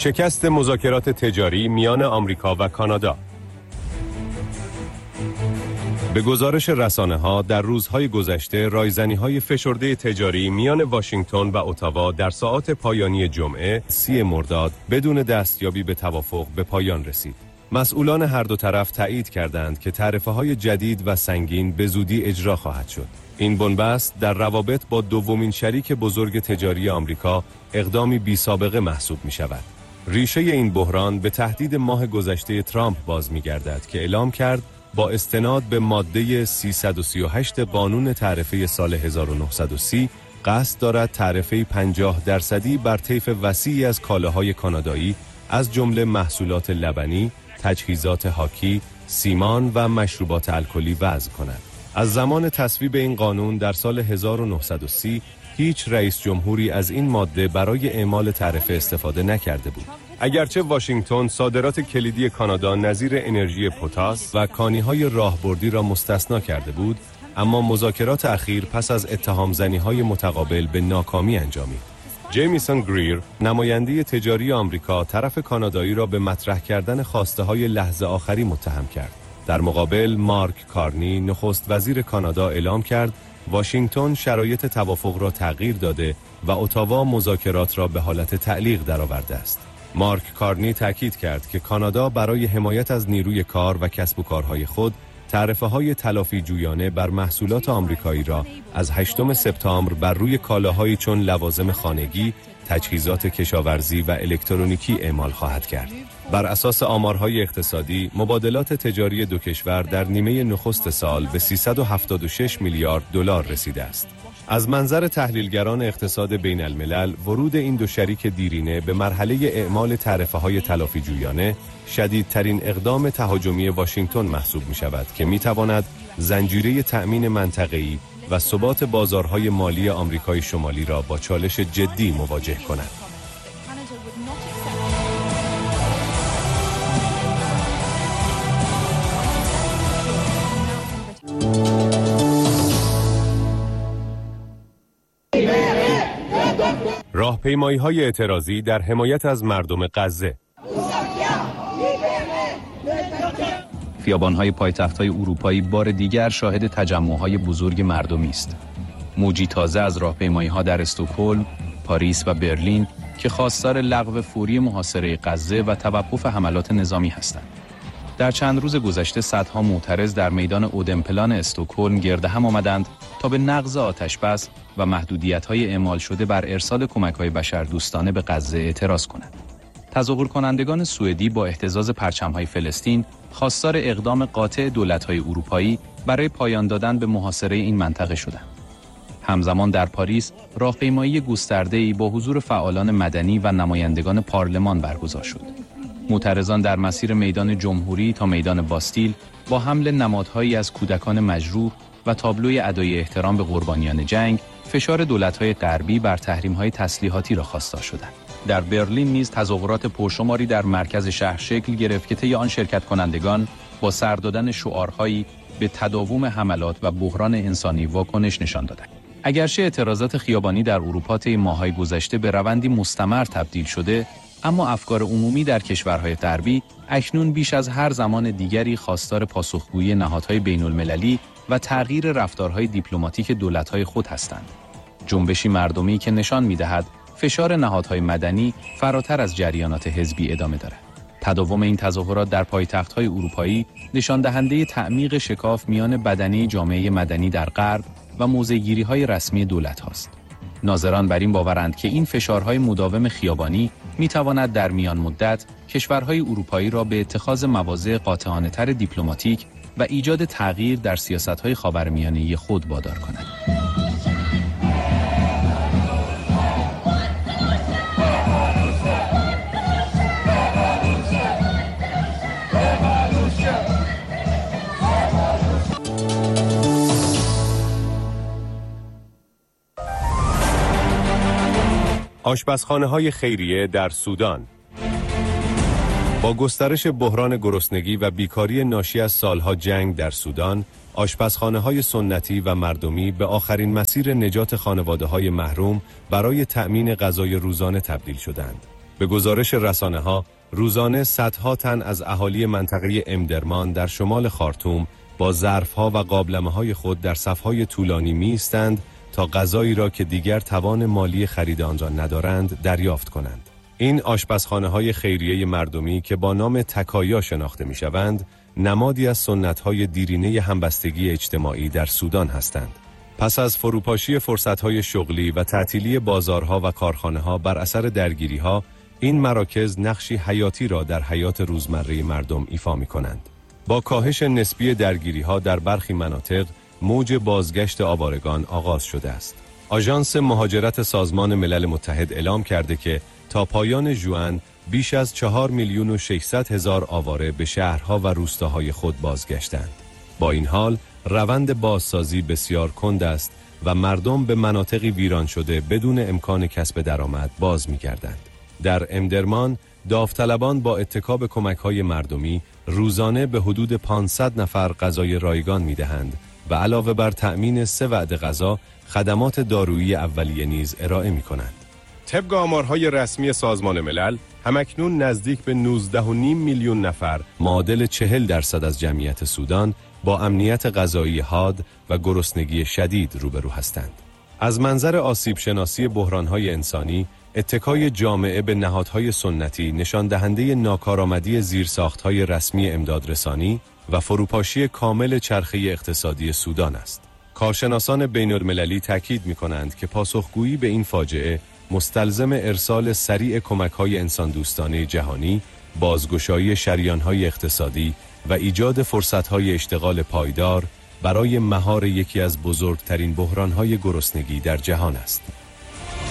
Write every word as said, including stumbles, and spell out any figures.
شکست مذاکرات تجاری میان آمریکا و کانادا. به گزارش رسانه‌ها در روزهای گذشته رایزنی‌های فشرده تجاری میان واشنگتن و اتاوا در ساعات پایانی جمعه سی مرداد بدون دستیابی به توافق به پایان رسید. مسئولان هر دو طرف تایید کردند که تعرفه‌های جدید و سنگین به زودی اجرا خواهد شد. این بنبست در روابط با دومین شریک بزرگ تجاری آمریکا اقدامی بی‌سابقه محسوب می‌شود. ریشه این بحران به تهدید ماه گذشته ترامپ باز می‌گردد که اعلام کرد با استناد به ماده سیصد و سی و هشت قانون تعرفه سال هزار و نهصد و سی قصد دارد تعرفه پنجاه درصدی بر طیف وسیعی از کالاهای کانادایی از جمله محصولات لبنی، تجهیزات هاکی، سیمان و مشروبات الکلی وضع کند. از زمان تصویب این قانون در سال هزار و نهصد و سی هیچ رئیس جمهوری از این ماده برای اعمال تعرفه استفاده نکرده بود. اگرچه واشنگتن صادرات کلیدی کانادا نظیر انرژی پتاس و کانیهای راهبردی را مستثنا کرده بود، اما مذاکرات اخیر پس از اتهام زنی‌های متقابل به ناکامی انجامید. جیمیسون گریر، نماینده تجاری آمریکا، طرف کانادایی را به مطرح کردن خواسته‌های لحظه آخری متهم کرد. در مقابل مارک کارنی، نخست وزیر کانادا، اعلام کرد واشنگتن شرایط توافق را تغییر داده و اتاوا مذاکرات را به حالت تعلیق درآورده است. مارک کارنی تاکید کرد که کانادا برای حمایت از نیروی کار و کسب و کارهای خود تعرفه‌های تلافی جویانه بر محصولات آمریکایی را از هشتم سپتامبر بر روی کالاهایی چون لوازم خانگی، تجهیزات کشاورزی و الکترونیکی اعمال خواهد کرد. بر اساس آمارهای اقتصادی، مبادلات تجاری دو کشور در نیمه نخست سال به سیصد و هفتاد و شش میلیارد دلار رسیده است. از منظر تحلیلگران اقتصاد بین الملل، ورود این دو شریک دیرینه به مرحله اعمال تعرفه‌های تلافی جویانه شدیدترین اقدام تهاجمی واشنگتن محسوب می شود که می تواند زنجیره تأمین منطقه‌ای و ثبات بازارهای مالی آمریکای شمالی را با چالش جدی مواجه کند. راهپیمایی‌های اعتراضی در حمایت از مردم غزه. خیابان‌های پایتخت‌های اروپایی بار دیگر شاهد تجمع‌های بزرگ مردمی است. موجی تازه از راهپیمایی‌ها در استکهلم، پاریس و برلین که خواستار لغو فوری محاصره غزه و توقف حملات نظامی هستند. در چند روز گذشته صدها معترض در میدان اودمپلان استکهلم گرد هم آمدند تا به نقض آتش‌بس و محدودیت‌های اعمال شده بر ارسال کمک‌های بشردوستانه به غزه اعتراض کنند. تظاهر کنندگان سوئدی با اهتزاز پرچم‌های فلسطین خواستار اقدام قاطع دولت‌های اروپایی برای پایان دادن به محاصره این منطقه شدند. همزمان در پاریس راهپیمایی گسترده‌ای با حضور فعالان مدنی و نمایندگان پارلمان برگزار شد. معترضان در مسیر میدان جمهوری تا میدان باستیل با حمل نمادهایی از کودکان مجروح و تابلوی ادای احترام به قربانیان جنگ فشار دولت‌های غربی بر تحریم‌های تسلیحاتی را خواستار شدند. در برلین نیز تظاهرات پرشماری در مرکز شهر شکل گرفت که طی آن شرکت کنندگان با سر دادن شعارهایی به تداوم حملات و بحران انسانی واکنش نشان دادند. اگرچه اعتراضات خیابانی در اروپا طی ماه‌های گذشته به روندی مستمر تبدیل شده، اما افکار عمومی در کشورهای غربی اکنون بیش از هر زمان دیگری خواستار پاسخگویی نهادهای بین‌المللی و تغییر رفتارهای دیپلماتیک دولت‌های خود هستند. جنبشی مردمی که نشان می‌دهد فشار نهادهای مدنی فراتر از جریانات حزبی ادامه دارد. تداوم این تظاهرات در پایتخت‌های اروپایی نشان دهنده تعمیق شکاف میان بدنه جامعه مدنی در غرب و موضع‌گیری‌های رسمی دولت‌هاست. ناظران بر این باورند که این فشارهای مداوم خیابانی می‌تواند در میان مدت کشورهای اروپایی را به اتخاذ مواضع قاطعانه‌تر دیپلماتیک و ایجاد تغییر در سیاست‌های خاورمیانه‌ای خود وادار کند. آشپزخانه‌های خیریه در سودان. با گسترش بحران گرسنگی و بیکاری ناشی از سالها جنگ در سودان، آشپزخانه‌های سنتی و مردمی به آخرین مسیر نجات خانواده‌های محروم برای تأمین غذای روزانه تبدیل شدند. به گزارش رسانه‌ها، روزانه صدها تن از اهالی منطقه امدرمان در شمال خارتوم با ظرف‌ها و قابلمه‌های خود در صف‌های طولانی می‌ایستند تا غذایی را که دیگر توان مالی خرید آن را ندارند دریافت کنند. این آشپزخانه‌های خیریه مردمی که با نام تکایا شناخته می‌شوند، نمادی از سنت‌های دیرینه همبستگی اجتماعی در سودان هستند. پس از فروپاشی فرصت‌های شغلی و تعطیلی بازارها و کارخانه‌ها بر اثر درگیری‌ها، این مراکز نقشی حیاتی را در حیات روزمره مردم ایفا می‌کنند. با کاهش نسبی درگیری‌ها در برخی مناطق، موج بازگشت آوارگان آغاز شده است. آژانس مهاجرت سازمان ملل متحد اعلام کرده که تا پایان ژوئن بیش از چهار میلیون و ششصد هزار آواره به شهرها و روستاهای خود بازگشتند. با این حال، روند بازسازی بسیار کند است و مردم به مناطقی ویران شده بدون امکان کسب درآمد باز می‌گردند. در امدرمان، داوطلبان با اتکا به کمک‌های مردمی روزانه به حدود پانصد نفر غذای رایگان می‌دهند و علاوه بر تأمین سه وعده غذا، خدمات دارویی اولیه نیز ارائه می‌کنند. طبق آمارهای رسمی سازمان ملل، همکنون نزدیک به نوزده و نیم میلیون نفر، معادل چهل درصد از جمعیت سودان، با امنیت غذایی حاد و گرسنگی شدید روبرو هستند. از منظر آسیب شناسی بحران‌های انسانی، اتکای جامعه به نهادهای سنتی نشان دهنده ناکارآمدی زیرساخت‌های رسمی امدادرسانی و فروپاشی کامل چرخه اقتصادی سودان است. کارشناسان بین‌المللی تاکید می‌کنند که پاسخگویی به این فاجعه مستلزم ارسال سریع کمک‌های انسان‌دوستانه جهانی، بازگشایی شریان‌های اقتصادی و ایجاد فرصت‌های اشتغال پایدار برای مهار یکی از بزرگترین بحران‌های گرسنگی در جهان است.